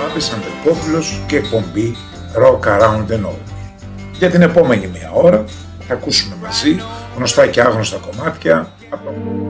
Μπάμπης Ανδρικόπουλος και εκπομπή Rock Around the Nose. Για την επόμενη μία ώρα θα ακούσουμε μαζί γνωστά και άγνωστα κομμάτια από